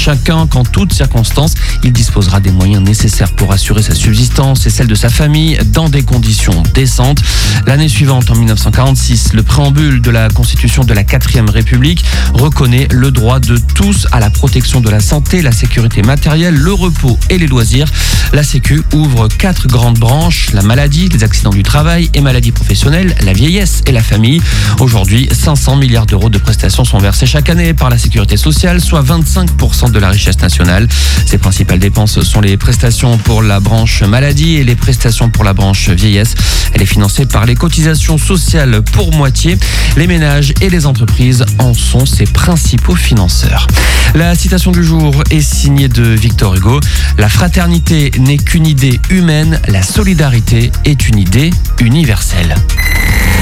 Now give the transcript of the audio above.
chacun qu'en toutes circonstances, il disposera des moyens nécessaires pour assurer sa subsistance et celle de sa famille dans des conditions décentes. L'année suivante, en 1946, le préambule de la Constitution de la 4e République reconnaît le droit de tous à la protection de la santé, la sécurité matérielle, le repos et les loisirs. La Sécu ouvre 4 grandes branches, la maladie, les accidents du travail et maladies professionnelles, la vieillesse et la famille. Aujourd'hui, 500 milliards d'euros de prestations sont versés chaque année par la Sécurité sociale, soit 25% de la richesse nationale. Ses principales dépenses sont les prestations pour la branche maladie et les prestations pour la branche vieillesse. Elle est financée par les cotisations sociales pour moitié. Les ménages et les entreprises en sont ses principaux financeurs. La citation du jour est signée de Victor Hugo. La fraternité n'est qu'une idée humaine, la solidarité est une idée universelle.